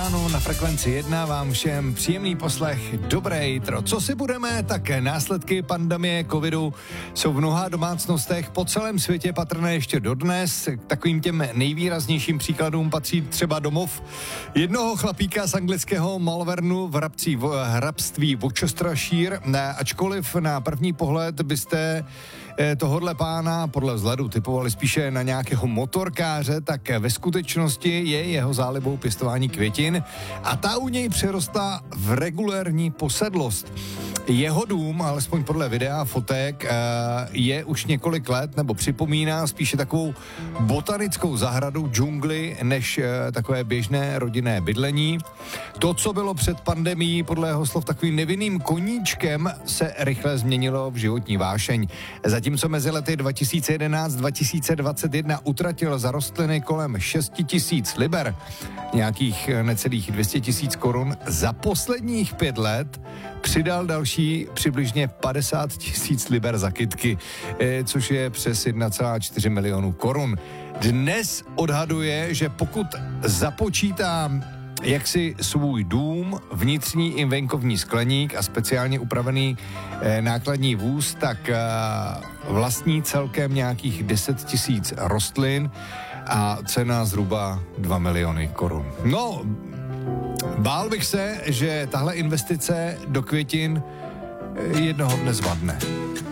Ano, na Frekvenci 1 vám všem příjemný poslech, dobré jitro. Co si budeme, tak následky pandemie covidu jsou v mnoha domácnostech po celém světě patrné ještě dodnes. K takovým těm nejvýraznějším příkladům patří třeba domov jednoho chlapíka z anglického Malvernu v hrabství Worcestershire. Ačkoliv na první pohled byste tohodle pána podle vzhledu typovali spíše na nějakého motorkáře, tak ve skutečnosti je jeho zálibou pěstování květin a ta u něj přerostla v regulérní posedlost. Jeho dům, alespoň podle videa a fotek, je už několik let, nebo připomíná spíše takovou botanickou zahradu, džungli, než takové běžné rodinné bydlení. To, co bylo před pandemií, podle jeho slov takovým nevinným koníčkem, se rychle změnilo v životní vášeň. Zatímco mezi lety 2011-2021 utratil za rostliny kolem 6 000 liber, nějakých necelých 200 000 korun, za posledních 5 let přidal další přibližně 50 000 liber za kytky, což je přes 1,4 milionu korun. Dnes odhaduje, že pokud započítá jaksi svůj dům, vnitřní i venkovní skleník a speciálně upravený nákladní vůz, tak vlastní celkem nějakých 10 000 rostlin a cena zhruba 2 miliony korun. No, bál bych se, že tahle investice do květin jednoho dne zvadne.